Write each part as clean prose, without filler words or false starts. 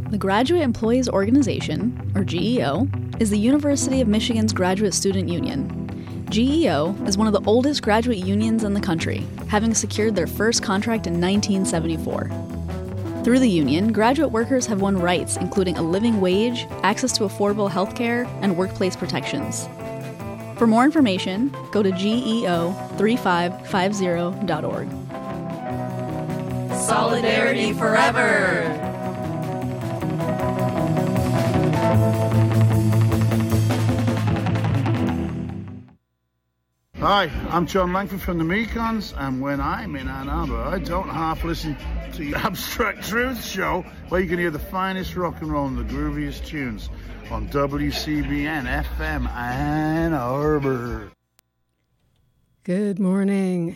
The Graduate Employees Organization, or GEO, is the University of Michigan's graduate student union. GEO is one of the oldest graduate unions in the country, having secured their first contract in 1974. Through the union, graduate workers have won rights including a living wage, access to affordable health care, and workplace protections. For more information, go to geo3550.org. Solidarity forever! Hi, I'm John Langford from the Mekons, and when I'm in Ann Arbor, I don't half listen to the Abstract Truth Show, where you can hear the finest rock and roll and the grooviest tunes on WCBN FM Ann Arbor. Good morning,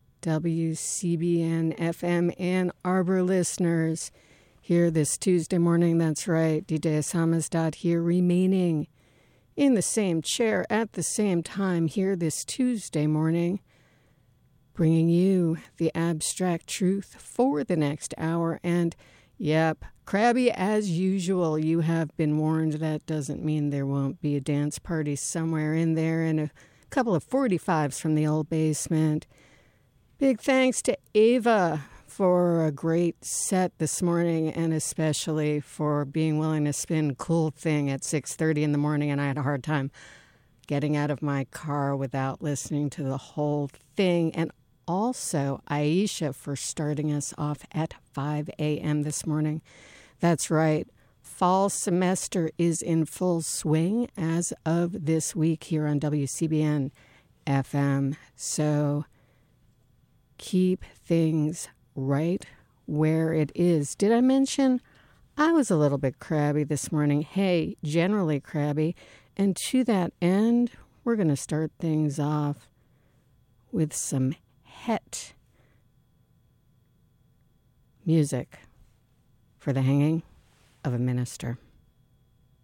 WCBN FM Ann Arbor listeners. Here this Tuesday morning, that's right, DJ Samizdat here, remaining in the same chair at the same time here this Tuesday morning, bringing you the abstract truth for the next hour. And, yep, crabby as usual, you have been warned. That doesn't mean there won't be a dance party somewhere in there and a couple of 45s from the old basement. Big thanks to Ava for a great set this morning, and especially for being willing to spin Cool Thing at 6:30 in the morning, and I had a hard time getting out of my car without listening to the whole thing. And also Aisha for starting us off at 5 a.m. this morning. That's right, fall semester is in full swing as of this week here on WCBN FM. So keep things right where it is. Did I mention I was a little bit crabby this morning? Hey, generally crabby. And to that end, we're going to start things off with some Het music for the hanging of a minister.